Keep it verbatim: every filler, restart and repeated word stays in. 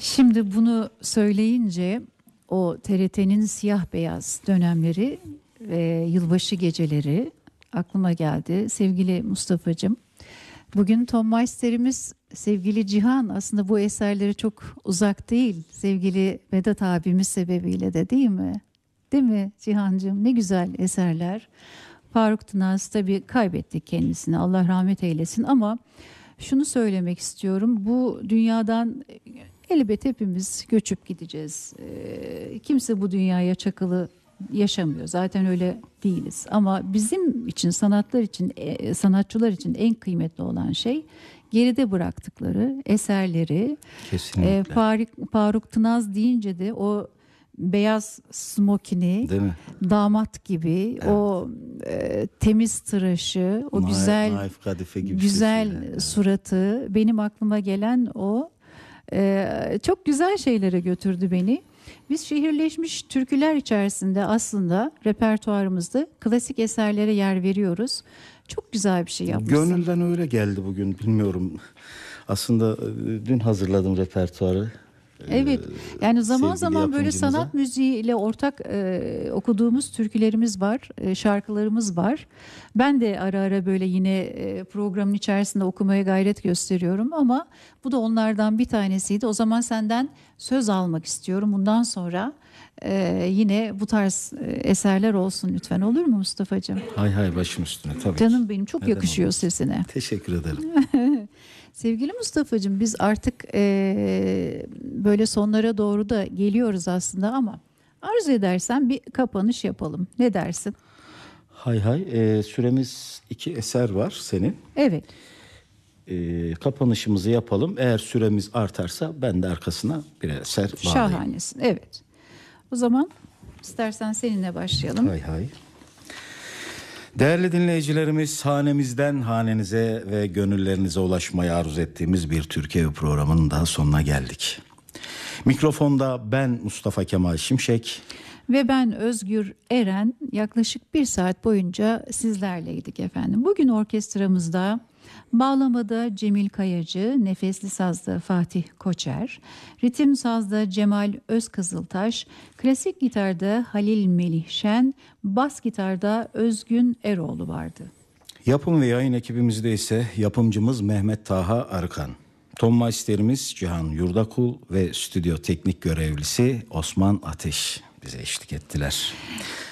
Şimdi bunu söyleyince o T R T'nin siyah beyaz dönemleri ve yılbaşı geceleri aklıma geldi. Sevgili Mustafa'cığım, bugün Ton Meister'imiz sevgili Cihan aslında bu eserleri çok uzak değil. Sevgili Vedat abimiz sebebiyle de, değil mi? Değil mi Cihancığım? Ne güzel eserler. Faruk Tınaz tabii kaybettik kendisini, Allah rahmet eylesin, ama şunu söylemek istiyorum. Bu dünyadan elbet hepimiz göçüp gideceğiz. Ee, kimse bu dünyaya çakılı yaşamıyor. Zaten öyle değiliz. Ama bizim için, sanatlar için, e, sanatçılar için en kıymetli olan şey geride bıraktıkları eserleri. Kesinlikle. E, Faruk, Faruk Tınaz deyince de o beyaz smokini, değil mi? Damat gibi, evet. O e, temiz tıraşı, o Naif, güzel naif kadife gibi güzel sesiyle. suratı, benim aklıma gelen o. E, çok güzel şeylere götürdü beni. Biz şehirleşmiş türküler içerisinde aslında repertuarımızda klasik eserlere yer veriyoruz. Çok güzel bir şey yapmışsın. Gönülden öyle geldi bugün, bilmiyorum. Aslında dün hazırladım repertuarı. Evet, yani zaman Sevgili zaman böyle yapımcımıza. sanat müziğiyle ortak e, okuduğumuz türkülerimiz var, e, şarkılarımız var. Ben de ara ara böyle yine e, programın içerisinde okumaya gayret gösteriyorum, ama bu da onlardan bir tanesiydi. O zaman senden söz almak istiyorum. Bundan sonra e, yine bu tarz e, eserler olsun lütfen, olur mu Mustafa'cığım? Hay hay, başım üstüne tabii Canım ki. benim, çok Neden yakışıyor olmasın? sesine. Teşekkür ederim. Sevgili Mustafa'cığım, biz artık e, böyle sonlara doğru da geliyoruz aslında, ama arzu edersen bir kapanış yapalım. Ne dersin? Hay hay. Ee, süremiz iki eser var senin. Evet. Ee, kapanışımızı yapalım. Eğer süremiz artarsa ben de arkasına bir eser bağlayayım. Şahanesin. Evet. O zaman istersen seninle başlayalım. Hay hay. Değerli dinleyicilerimiz, hanemizden hanenize ve gönüllerinize ulaşmayı arzu ettiğimiz bir Türkiye programının daha sonuna geldik. Mikrofonda ben Mustafa Kemal Şimşek ve ben Özgür Eren yaklaşık bir saat boyunca sizlerleydik efendim. Bugün orkestramızda bağlamada Cemil Kayacı, nefesli sazda Fatih Koçer, ritim sazda Cemal Özkızıltaş, klasik gitarda Halil Melih Şen, bas gitarda Özgün Eroğlu vardı. Yapım ve yayın ekibimizde ise yapımcımız Mehmet Taha Arıkan, ton meisterimiz Cihan Yurdakul ve stüdyo teknik görevlisi Osman Ateş bize eşlik ettiler.